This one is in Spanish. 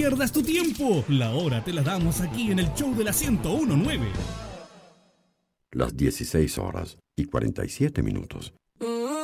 pierdas tu tiempo. La hora te la damos aquí en el show de la 101.9. Las 16 horas y 47 minutos.